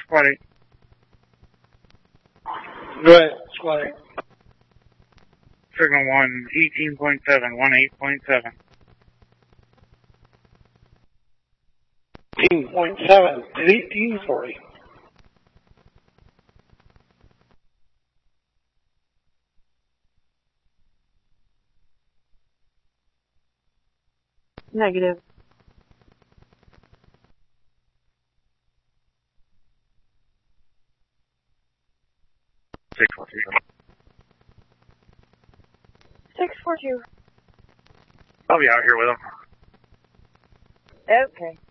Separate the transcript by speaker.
Speaker 1: Squad 8.
Speaker 2: Go ahead, Squad 8.
Speaker 1: Signal 1, 18.7, 18.7.
Speaker 2: 18.7 and 18 sorry.
Speaker 3: Negative.
Speaker 1: Six,
Speaker 3: 642.
Speaker 1: I'll be out here with him.
Speaker 3: Okay.